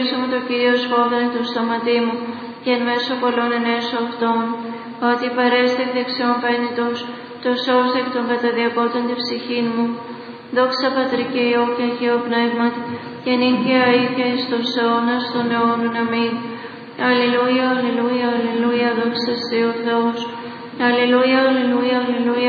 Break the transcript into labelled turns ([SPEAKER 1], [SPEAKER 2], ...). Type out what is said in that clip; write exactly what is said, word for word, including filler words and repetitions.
[SPEAKER 1] μου το Κύριος φόβεν του σταματή μου, και εν μέσω πολλών ενέσω αυτών, ότι παρέστη εκ δεξιών πένητος, το σώσε εκ των καταδιακότων τη ψυχήν μου. Δόξα Πατρί και Υιό και Αγίο Πνεύματι, και νυν και αεί και εις τους αιώνας των αιώνων. Αμήν. Αλληλούια, αλληλούια, αλληλούια, δόξα Συ ο Θεός. Αλληλούια, αλληλούια, αλληλούια.